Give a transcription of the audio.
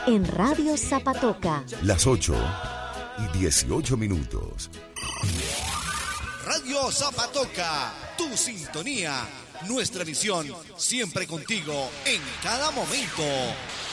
en Radio Zapatoca. Las 8:18. Radio Zapatoca, tu sintonía, nuestra visión, siempre contigo en cada momento.